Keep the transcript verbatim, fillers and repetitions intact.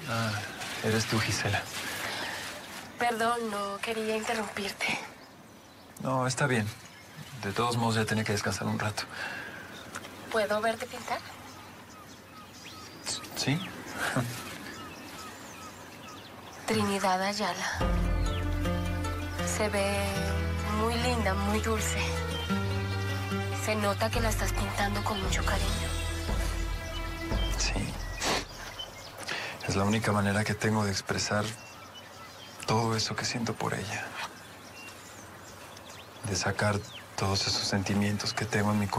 Ah, eres tú, Gisela. Perdón, no quería interrumpirte. No, está bien. De todos modos, ya tenía que descansar un rato. ¿Puedo verte pintar? ¿Sí? Trinidad Ayala. Se ve muy linda, muy dulce. Se nota que la estás pintando con mucho cariño. Sí. Es la única manera que tengo de expresar todo eso que siento por ella. De sacar todos esos sentimientos que tengo en mi corazón.